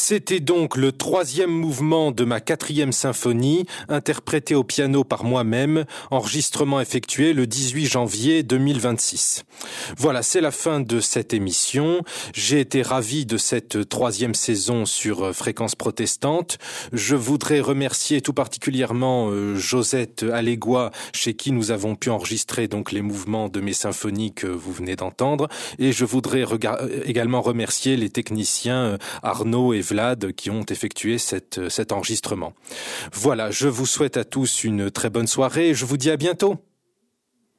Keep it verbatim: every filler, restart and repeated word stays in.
C'était donc le troisième mouvement de ma quatrième symphonie, interprété au piano par moi-même, enregistrement effectué le dix-huit janvier deux mille vingt-six. Voilà, c'est la fin de cette émission. J'ai été ravi de cette troisième saison sur Fréquence Protestante. Je voudrais remercier tout particulièrement euh, Josette Allégois, chez qui nous avons pu enregistrer donc les mouvements de mes symphonies que vous venez d'entendre. Et je voudrais rega- également remercier les techniciens euh, Arnaud et Vlad qui ont effectué cette, cet enregistrement. Voilà, je vous souhaite à tous une très bonne soirée et je vous dis à bientôt.